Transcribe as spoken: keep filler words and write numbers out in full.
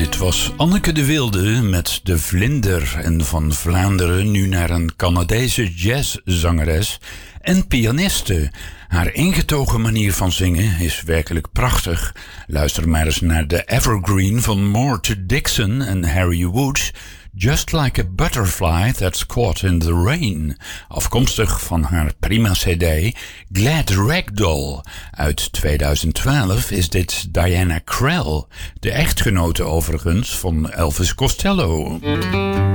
Dit was Anneke de Wilde met De Vlinder. En van Vlaanderen nu naar een Canadese jazzzangeres en pianiste. Haar ingetogen manier van zingen is werkelijk prachtig. Luister maar eens naar de evergreen van Mort Dixon en Harry Woods. Just Like a Butterfly That's Caught in the Rain. Afkomstig van haar prima cd Glad Ragdoll. Uit tweeduizend twaalf is dit Diana Krall. De echtgenote overigens van Elvis Costello.